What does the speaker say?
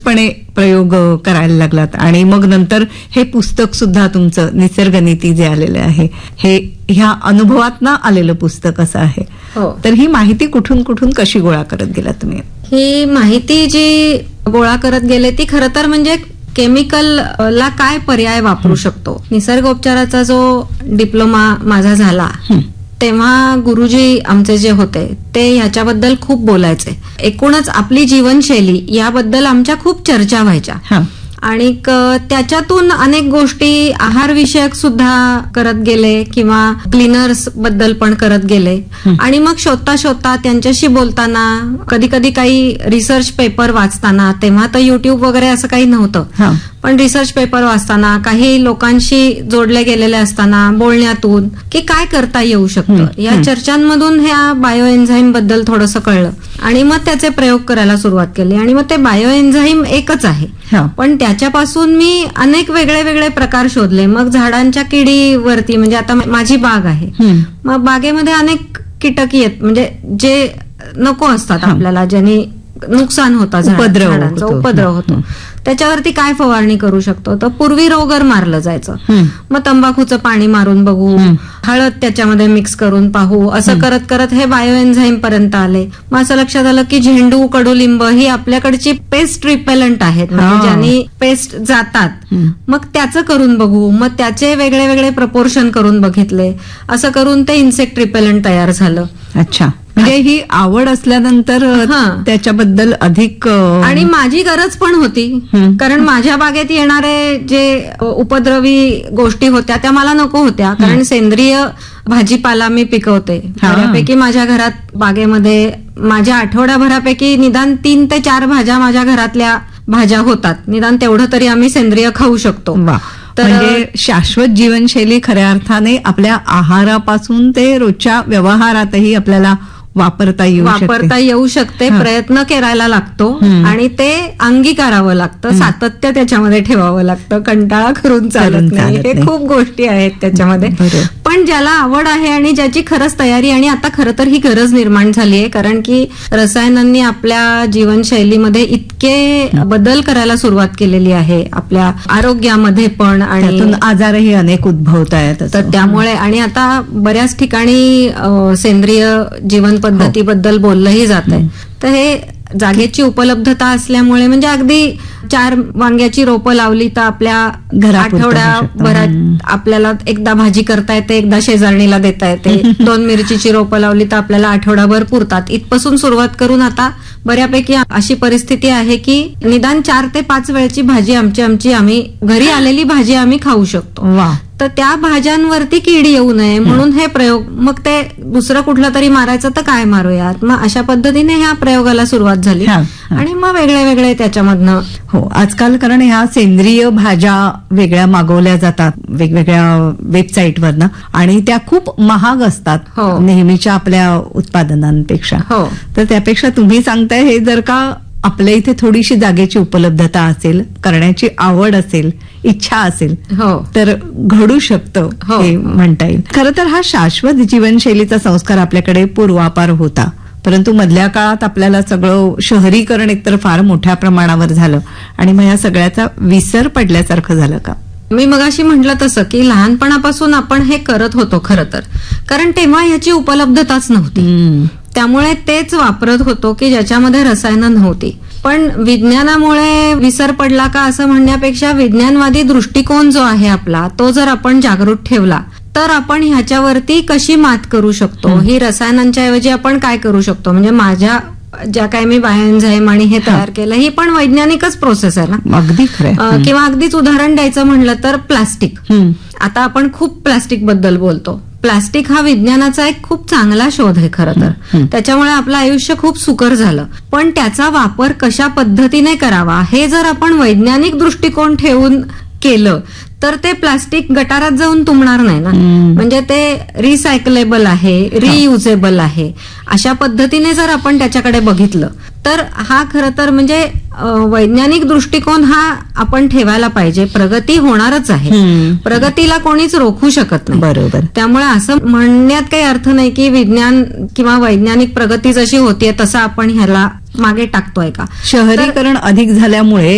पणे प्रयोग करायला लागलात आणि मग नंतर हे पुस्तक सुद्धा तुमचं निसर्गनीती जे आलेलं आहे हे ह्या अनुभवातनं आलेलं पुस्तक असं आहे. तर ही माहिती कुठून कुठून कशी गोळा करत गेला तुम्ही? ही माहिती जी गोळा करत गेले ती खरं तर म्हणजे केमिकल ला काय पर्याय वापरू शकतो. निसर्गोपचाराचा जो डिप्लोमा माझा झाला तेव्हा गुरुजी आमचे जे होते ते ह्याच्याबद्दल खूप बोलायचे. एकूणच आपली जीवनशैली याबद्दल आमच्या खूप चर्चा व्हायच्या आणि त्याच्यातून अनेक गोष्टी आहार विषयक सुद्धा करत गेले किंवा क्लीनर्स बद्दल पण करत गेले आणि मग शोधता शोधता त्यांच्याशी बोलताना कधी कधी काही रिसर्च पेपर वाचताना, तेव्हा तर युट्यूब वगैरे असं काही नव्हतं, पण रिसर्च पेपर वाचताना काही लोकांशी जोडले गेलेले असताना बोलण्यातून की काय करता येऊ शकतं या चर्चांमधून ह्या बायो एन्झाईम बद्दल थोडंसं कळलं आणि मग त्याचे प्रयोग करायला सुरुवात केली. आणि मग ते बायो एन्झाईम एकच आहे, पण त्याच्यापासून मी अनेक वेगळे वेगळे प्रकार शोधले. मग झाडांच्या किडीवरती, म्हणजे आता माझी बाग आहे, मग बागेमध्ये अनेक कीटक येत म्हणजे जे नको असतात आपल्याला, ज्यांनी नुकसान होतं, झाडांचा उपद्रव होतो, त्याच्यावरती काय फवारणी करू शकतो. तर पूर्वी रोगर मारलं जायचं, मग तंबाखूचं पाणी मारून बघू, हळद त्याच्यामध्ये मिक्स करून पाहू, असं करत करत हे बायो एन्झाईम पर्यंत आले. मग असं लक्षात आलं की झेंडू, कडुलिंब ही आपल्याकडची पेस्ट रिपेलंट आहेत, म्हणजे ज्यांनी पेस्ट जातात, मग त्याचं करून बघू. मग त्याचे वेगळे वेगळे प्रपोर्शन करून बघितले. असं करून ते इन्सेक्ट रिपेलंट तयार झालं. अच्छा, म्हणजे ही आवड असल्यानंतर त्याच्याबद्दल अधिक, आणि माझी गरज पण होती, कारण माझ्या बागेत येणारे जे उपद्रवी गोष्टी होत्या त्या मला नको होत्या, कारण सेंद्रिय भाजीपाला मी पिकवते बऱ्यापैकी माझ्या घरात. बागेमध्ये माझ्या आठवड्याभरापैकी निदान 3 ते 4 भाज्या माझ्या घरातल्या भाज्या होतात, निदान तेवढं तरी आम्ही सेंद्रिय खाऊ शकतो. म्हणजे शाश्वत जीवनशैली खऱ्या अर्थाने आपल्या आहारापासून ते रोजच्या व्यवहारातही आपल्याला वापरता येऊ शकते. प्रयत्न करायला लागतो आणि ते अंगीकारावं लागतं, सातत्य त्याच्यामध्ये ठेवावं लागतं, कंटाळा करून चालत नाही. हे खूप गोष्टी आहेत त्याच्यामध्ये. पण ज्याला आवड आहे आणि ज्याची खरंच तयारी, आणि आता खरं तर ही गरज निर्माण झाली आहे, कारण की रसायनांनी आपल्या जीवनशैलीमध्ये इतके बदल करायला सुरुवात केलेली आहे, आपल्या आरोग्यामध्ये पण, आणि आजारही अनेक उद्भवत आहेत. तर त्यामुळे, आणि आता बऱ्याच ठिकाणी सेंद्रिय जीवन पद्धतीबद्दल बोललंही जात आहे. तर हे जागेची उपलब्धता असल्यामुळे, म्हणजे अगदी 4 वांग्याची रोपं लावली तर आपल्या आठवड्याभरात आपल्याला एकदा भाजी करता येते, एकदा शेजारणीला देता येते. 2 मिरचीची रोपं लावली तर आपल्याला आठवडाभर पुरतात. इथपासून सुरुवात करून आता बऱ्यापैकी अशी परिस्थिती आहे की निदान 4 ते 5 वेळची भाजी आम्ही घरी आलेली भाजी आम्ही खाऊ शकतो. तर त्या भाज्यांवरती कीड येऊ नये म्हणून हे प्रयोग. मग ते दुसरं कुठलं तरी मारायचं तर काय मारूयात, मग अशा पद्धतीने ह्या प्रयोगाला सुरुवात झाली आणि मग वेगळे वेगळे त्याच्यामधनं. हो, आजकाल कारण ह्या सेंद्रिय भाज्या वेगळ्या मागवल्या जातात वेगवेगळ्या वेबसाईटवरनं, आणि त्या खूप महाग असतात नेहमीच्या आपल्या उत्पादनांपेक्षा. तर त्यापेक्षा तुम्ही सांगताय हे जर का आपल्या इथे थोडीशी जागेची उपलब्धता असेल, करण्याची आवड असेल, इच्छा असेल, तर घडू शकतं हे म्हणता येईल. खरं तर हा शाश्वत जीवनशैलीचा संस्कार आपल्याकडे पूर्वापार होता, परंतु मधल्या काळात आपल्याला सगळं शहरीकरण एकतर फार मोठ्या प्रमाणावर झालं आणि मग या सगळ्याचा विसर पडल्यासारखं झालं का? मी मगाशी म्हटलं तसं की लहानपणापासून आपण हे करत होतो खरं तर, कारण तेव्हा ह्याची उपलब्धताच नव्हती, त्यामुळे तेच वापरत होतो की ज्याच्यामध्ये रसायनं नव्हती. पण विज्ञानामुळे विसर पडला का असं म्हणण्यापेक्षा, विज्ञानवादी दृष्टिकोन जो आहे आपला, तो जर आपण जागृत ठेवला तर आपण ह्याच्यावरती कशी मात करू शकतो, ही रसायनांच्या ऐवजी आपण काय करू शकतो. म्हणजे माझ्या ज्या काय मी बायो एन्झाईम आणि हे तयार केलं, ही पण वैज्ञानिकच प्रोसेस आहे ना. अगदी खरं. किंवा अगदीच उदाहरण द्यायचं म्हणलं तर प्लास्टिक. आता आपण खूप प्लास्टिक बद्दल बोलतो. प्लास्टिक हा विज्ञानाचा एक खूप चांगला शोध आहे खरं तर, त्याच्यामुळे आपलं आयुष्य खूप सुकर झालं. पण त्याचा वापर कशा पद्धतीने करावा हे जर आपण वैज्ञानिक दृष्टिकोन ठेवून केलं तर ते प्लास्टिक गटारात जाऊन तुंबणार नाही ना. म्हणजे ते रिसायकलेबल आहे, रियुजेबल आहे. अशा पद्धतीने जर आपण त्याच्याकडे बघितलं तर हा खरं तर म्हणजे वैज्ञानिक दृष्टिकोन हा आपण ठेवायला पाहिजे. प्रगती होणारच आहे, प्रगतीला कोणीच रोखू शकत नाही. बरोबर. त्यामुळे असं म्हणण्यात काही अर्थ नाही की विज्ञान किंवा वैज्ञानिक प्रगती जशी होतीये तसं आपण ह्याला मागे टाकतोय का. शहरीकरण अधिक झाल्यामुळे